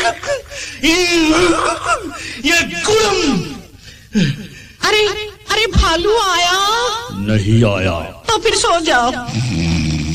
ये गुड़म। अरे भालू आया? नहीं आया। तो फिर सो जाओ।